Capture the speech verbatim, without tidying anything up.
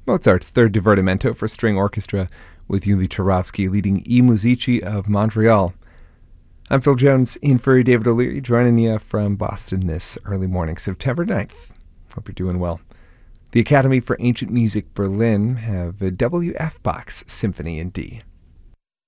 Mozart's Third Divertimento for String Orchestra with Yuli Turovsky leading I Musici of Montreal. I'm Phil Jones, in for David O'Leary, joining you from Boston this early morning, September ninth. Hope you're doing well. The Academy for Ancient Music Berlin have a W F Bach's Symphony in D.